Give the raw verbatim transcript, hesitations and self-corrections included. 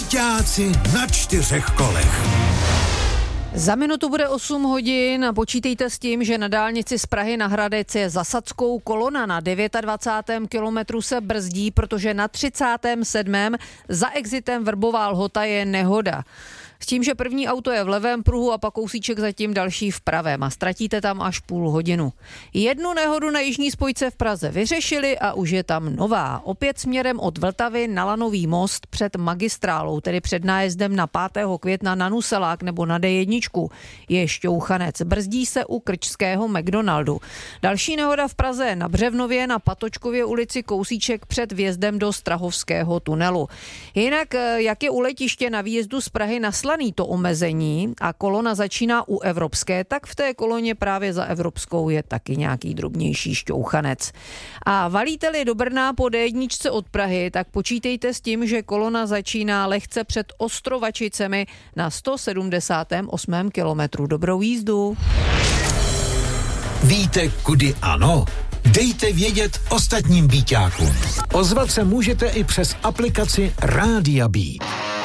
Byťáci na čtyřech kolech. Za minutu bude osm hodin a počítejte s tím, že na dálnici z Prahy na Hradec je za Sadskou kolona. Na dvacátém devátém kilometru se brzdí, protože na třicátém sedmém za exitem Vrbová Lhota je nehoda. S tím, že první auto je v levém pruhu a pak kousíček zatím další v pravém a ztratíte tam až půl hodinu. Jednu nehodu na jižní spojce v Praze vyřešili a už je tam nová. Opět směrem od Vltavy na Lanový most před magistrálou, tedy před nájezdem na pátého května na Nuselák nebo na D jedna je šťouchanec. Brzdí se u krčského McDonaldu. Další nehoda v Praze na Břevnově na Patočkově ulici kousíček před vjezdem do Strahovského tunelu. Jinak, jak je u letiště na výjezdu z Prahy na Slaný to omezení a kolona začíná u Evropské, tak v té koloně právě za Evropskou je taky nějaký drobnější šťouchanec. A valíte-li do Brna po D jedna od Prahy, tak počítejte s tím, že kolona začíná lehce před Ostrovačicemi na sto sedmdesátém osmém kilometru. Dobrou jízdu. Víte, kudy ano? Dejte vědět ostatním byťákům. Ozvat se můžete i přes aplikaci Rádia Beat.